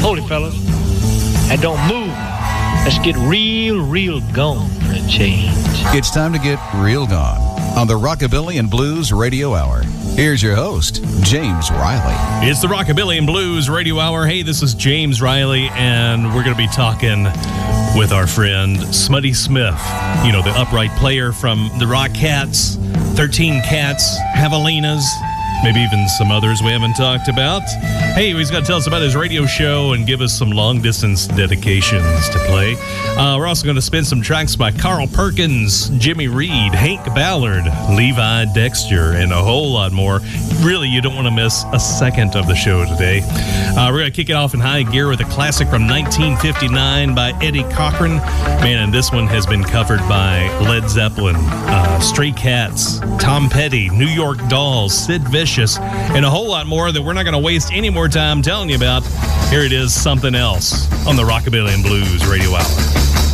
Hold it, fellas. And don't move. Let's get real gone for a change. It's time to get real gone on the Rockabilly and Blues Radio Hour. Here's your host, James Riley. It's the Rockabilly and Blues Radio Hour. Hey, this is James Riley, and we're going to be talking with our friend Smutty Smith. You know, the upright player from the Rock Cats, 13 Cats, Javelinas, maybe even some others we haven't talked about. Hey, he's going to tell us about his radio show and give us some long-distance dedications to play. We're also going to spin some tracks by Carl Perkins, Jimmy Reed, Hank Ballard, Levi Dexter, and a whole lot more. Really, you don't want to miss a second of the show today. We're going to kick it off in high gear with a classic from 1959 by Eddie Cochran. Man, and this one has been covered by Led Zeppelin, Stray Cats, Tom Petty, New York Dolls, Sid Vicious, and a whole lot more that we're not going to waste any more time telling you about. Here it is, Something Else, on the Rockabilly and Blues Radio Hour.